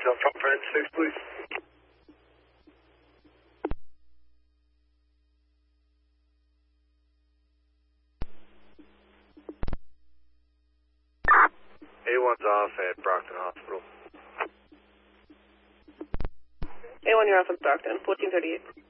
Hotel Trump Friends 6, please. A1's off at Brockton Hospital. A1, you're off at Brockton, 1438.